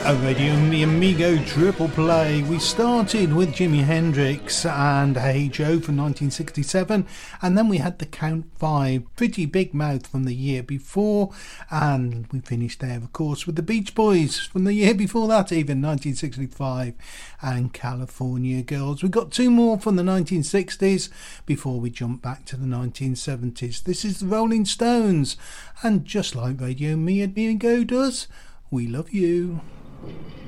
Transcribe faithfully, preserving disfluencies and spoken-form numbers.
A Radio Mi Amigo triple play. We started with Jimi Hendrix and Hey Joe from nineteen sixty-seven, and then we had the Count Five, Pretty Big Mouth from the year before, and we finished there of course with the Beach Boys from the year before that, even nineteen sixty-five, and California Girls. We've got two more from the nineteen sixties before we jump back to the nineteen seventies. This is the Rolling Stones, and just like Radio Mi Amigo does, we love you.